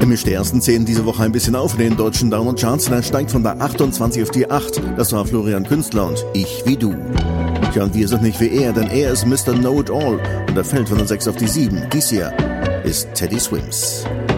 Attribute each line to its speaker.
Speaker 1: mischt die ersten 10 diese Woche ein bisschen auf in den deutschen Download-Charts. Er steigt von der 28 auf die 8. Das war Florian Künstler und Ich wie du. Tja, und wir sind nicht wie er, denn er ist Mr. Know-it-all und er fällt von der 6 auf die 7. Dies hier ist Teddy Swims.